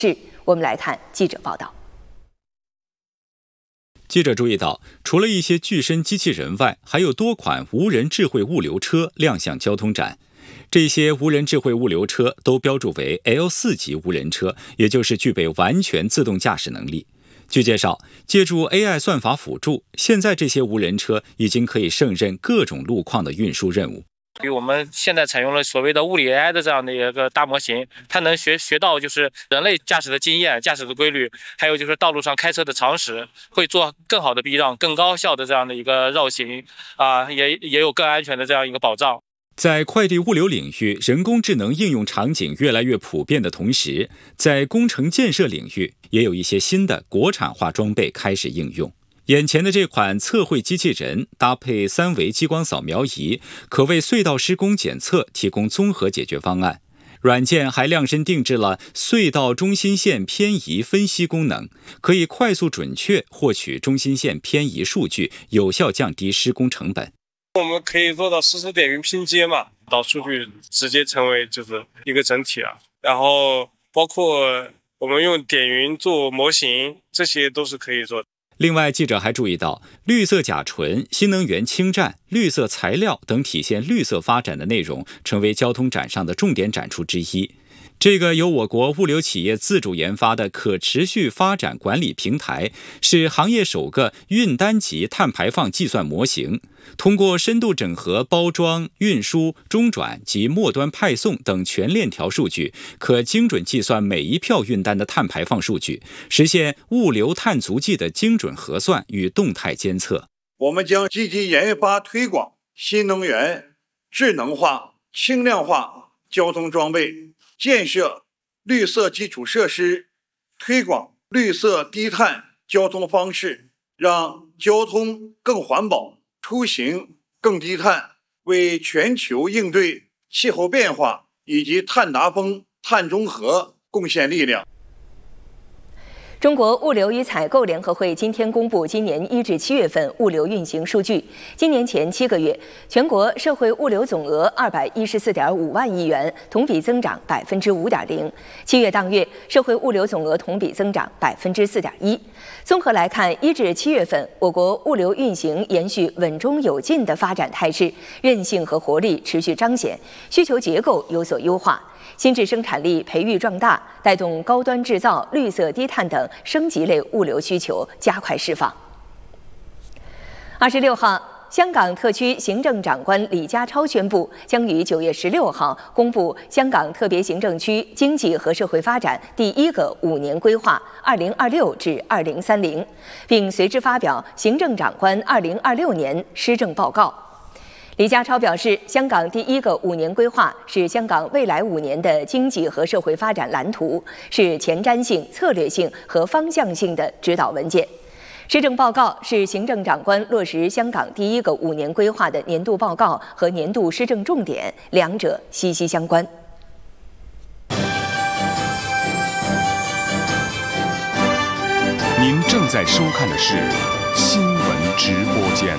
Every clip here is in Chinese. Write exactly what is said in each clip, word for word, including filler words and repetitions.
是，我们来看记者报道。 记者注意到，除了一些具身机器人外，还有多款无人智慧物流车亮相交通展。这些无人智慧物流车都标注为 L 四 级无人车，也就是具备完全自动驾驶能力。据介绍，借助 A I 算法辅助，现在这些无人车已经可以胜任各种路况的运输任务。 比我们现在采用了所谓的物理 A I 的这样的一个大模型，它能学学到就是人类驾驶的经验、驾驶的规律，还有就是道路上开车的常识，会做更好的避让、更高效的这样的一个绕行啊，也也有更安全的这样一个保障。 在快递物流领域，人工智能应用场景越来越普遍的同时，在工程建设领域也有一些新的国产化装备开始应用。眼前的这款测绘机器人搭配三维激光扫描仪，可为隧道施工检测提供综合解决方案。软件还量身定制了隧道中心线偏移分析功能，可以快速准确获取中心线偏移数据，有效降低施工成本。 我们可以做到实时点云拼接嘛，导数据直接成为就是一个整体啊。然后包括我们用点云做模型，这些都是可以做的。 另外，记者还注意到，绿色甲醇、新能源氢站、绿色材料等体现绿色发展的内容，成为交通展上的重点展出之一。这个由我国物流企业自主研发的可持续发展管理平台，是行业首个运单级碳排放计算模型。通过深度整合包装、运输、中转及末端派送等全链条数据，可精准计算每一票运单的碳排放数据，实现物流碳足迹的精准核算与动态监测。 我们将积极研发推广新能源、智能化、轻量化交通装备，建设绿色基础设施，推广绿色低碳交通方式，让交通更环保，出行更低碳，为全球应对气候变化以及碳达峰、碳中和贡献力量。 中国物流与采购联合会今天公布今年一至七月份物流运行数据。今年前七个月，全国社会物流总额二百一十四点五万亿元，同比增长百分之五点零。七月当月，社会物流总额同比增长百分之四点一。综合来看，一至七月份，我国物流运行延续稳中有进的发展态势，韧性和活力持续彰显，需求结构有所优化。新质生产力培育壮大，带动高端制造、绿色低碳等升级类物流需求加快释放。二十六号，香港特区行政长官李家超宣布，将于九月十六号公布香港特别行政区经济和社会发展第一个五年规划（二零二六至二零三零），并随之发表行政长官二零二六年施政报告。李家超表示，香港第一个五年规划是香港未来五年的经济和社会发展蓝图，是前瞻性、策略性和方向性的指导文件。施政报告是行政长官落实香港第一个五年规划的年度报告和年度施政重点，两者息息相关。 您正在收看的是新闻直播间。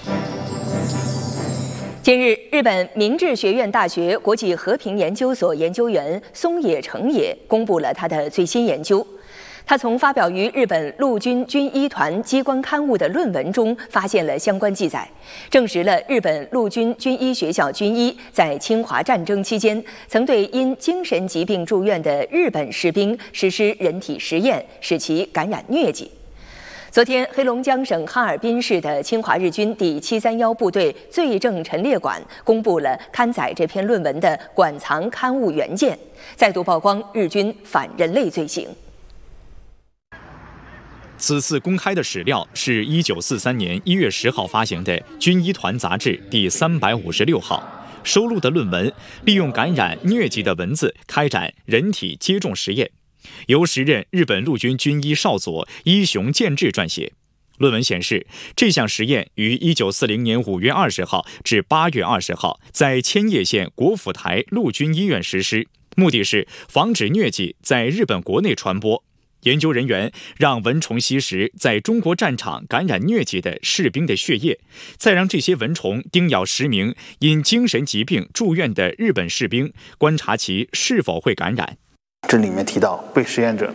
近日，日本明治学院大学国际和平研究所研究员松野成也公布了他的最新研究。他从发表于日本陆军军医团机关刊物的论文中发现了相关记载，证实了日本陆军军医学校军医在侵华战争期间曾对因精神疾病住院的日本士兵实施人体实验，使其感染疟疾。昨天，黑龙江省哈尔滨市的侵华日军第七三一部队罪证陈列馆公布了刊载这篇论文的馆藏刊物原件，再度曝光日军反人类罪行。 此次公开的史料是一九四三年一月十号发行的《军医团》杂志第三百五十六号，收录的论文利用感染疟疾的蚊子开展人体接种实验。由时任日本陆军军医少佐伊雄健治撰写。论文显示，这项实验于一九四零年五月二十号至八月二十号在千叶县国府台陆军医院实施，目的是防止疟疾在日本国内传播。研究人员让蚊虫吸食在中国战场感染疟疾的士兵的血液，再让这些蚊虫叮咬十名因精神疾病住院的日本士兵，观察其是否会感染。 这里面提到，被实验者